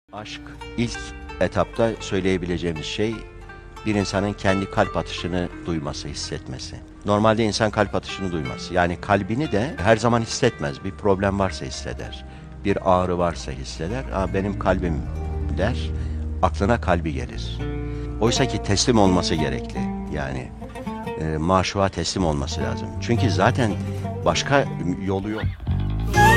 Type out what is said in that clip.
Aşk ilk etapta söyleyebileceğimiz şey bir insanın kendi kalp atışını duyması, hissetmesi. Normalde insan kalp atışını duymaz. Yani kalbini de her zaman hissetmez. Bir problem varsa hisseder. Bir ağrı varsa hisseder. Benim kalbim der. Aklına kalbi gelir. Oysa ki teslim olması gerekli. Yani maşuğa teslim olması lazım. Çünkü zaten başka yolu yok.